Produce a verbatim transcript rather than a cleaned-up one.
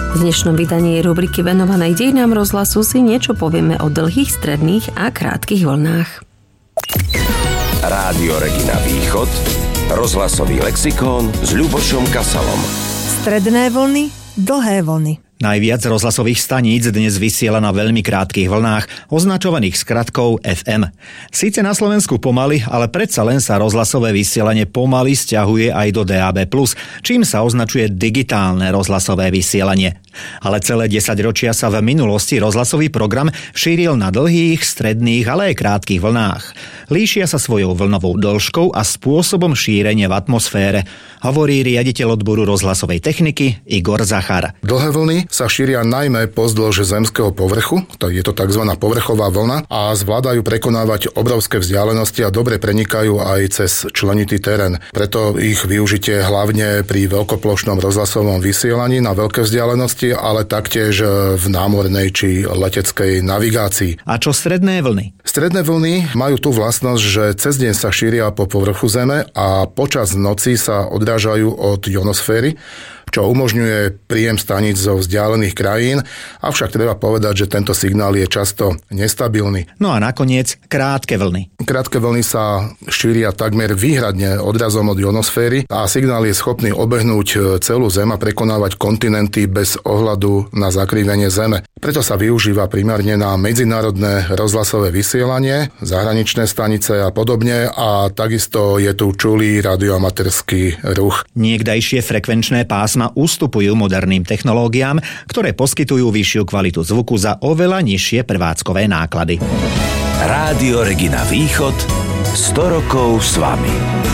V dnešnom vydaní rubriky venovanej dejinám rozhlasu si niečo povieme o dlhých, stredných a krátkych vlnách. Rádio Regina Východ, rozhlasový lexikón s Ľubošom Kasalom. Stredné vlny, dlhé vlny. Najviac rozhlasových staníc dnes vysiela na veľmi krátkych vlnách, označovaných skratkou ef em. Síce na Slovensku pomaly, ale predsa len sa rozhlasové vysielanie pomaly sťahuje aj do dé á bé plus, čím sa označuje digitálne rozhlasové vysielanie. Ale celé desaťročia sa v minulosti rozhlasový program šíril na dlhých, stredných, ale aj krátkych vlnách. Líšia sa svojou vlnovou dĺžkou a spôsobom šírenia v atmosfére, hovorí riaditeľ odboru rozhlasovej techniky Igor Zachar. Dlhé vlny sa šíria najmä pozdĺž zemského povrchu, je to tzv. Povrchová vlna, a zvládajú prekonávať obrovské vzdialenosti a dobre prenikajú aj cez členitý terén. Preto ich využitie hlavne pri veľkoplošnom rozhlasovom vysielaní na veľké vzdialenosti, ale taktiež v námornej či leteckej navigácii. A čo stredné vlny? Stredné vlny majú tú vlastnosť, že cez deň sa šíria po povrchu Zeme a počas noci sa odrážajú od ionosféry, čo umožňuje príjem staníc zo vzdialených krajín, avšak treba povedať, že tento signál je často nestabilný. No a nakoniec krátke vlny. Krátke vlny sa šíria takmer výhradne odrazom od ionosféry a signál je schopný obehnúť celú Zem a prekonávať kontinenty bez ohľadu na zakrývenie Zeme. Preto sa využíva primárne na medzinárodné rozhlasové vysielanie, zahraničné stanice a podobne, a takisto je tu čulý radioamatérsky ruch. Niekdajšie frekvenčné pásma ustupujú moderným technológiám, ktoré poskytujú vyššiu kvalitu zvuku za oveľa nižšie prevádzkové náklady. Rádio Regina Východ, sto rokov s vami.